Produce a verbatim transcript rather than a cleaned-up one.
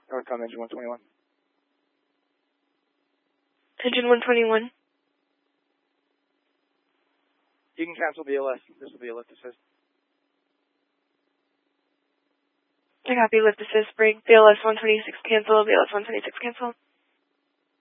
Northcom engine one twenty-one. Engine one twenty-one. You can cancel B L S. This will be a lift assist. I copy, lift assist, break. B L S one twenty-six cancel, B L S one twenty-six cancel.